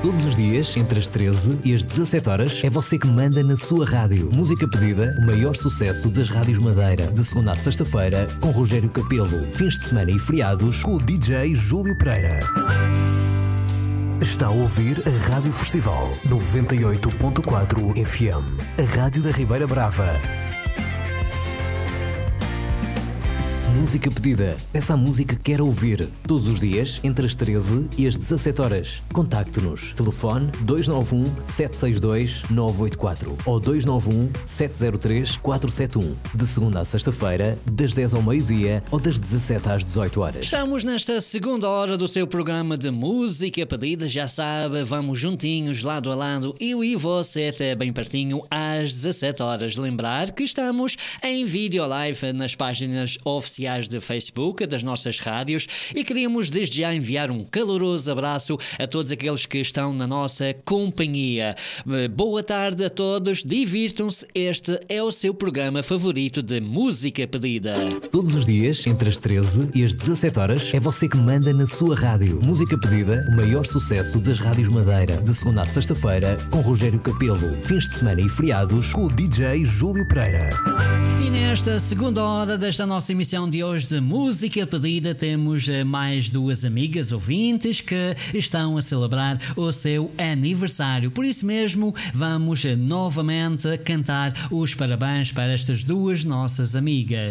Todos os dias, entre as 13 e as 17 horas, é você que manda na sua rádio. Música pedida, o maior sucesso das rádios Madeira. De segunda a sexta-feira, com Rogério Capelo. Fins de semana e feriados, com o DJ Júlio Pereira. Está a ouvir a Rádio Festival 98.4 FM. A Rádio da Ribeira Brava. Música pedida. Peça a música que quer ouvir. Todos os dias, entre as 13 e as 17 horas. Contacte-nos. Telefone 291-762-984 ou 291-703-471. De segunda à sexta-feira, das 10 ao meio-dia ou das 17 às 18 horas. Estamos nesta segunda hora do seu programa de música pedida. Já sabe, vamos juntinhos, lado a lado, eu e você até bem pertinho às 17 horas. Lembrar que estamos em vídeo live nas páginas oficiais de Facebook das nossas rádios e queríamos desde já enviar um caloroso abraço a todos aqueles que estão na nossa companhia. Boa tarde a todos, divirtam-se, este é o seu programa favorito de música pedida. Todos os dias, entre as 13 e as 17 horas, é você que manda na sua rádio. Música pedida, o maior sucesso das rádios Madeira. De segunda à sexta-feira, com Rogério Capelo. Fins de semana e feriados, com o DJ Júlio Pereira. E nesta segunda hora desta nossa emissão de hoje de música pedida, temos mais duas amigas ouvintes que estão a celebrar o seu aniversário. Por isso mesmo, vamos novamente cantar os parabéns para estas duas nossas amigas.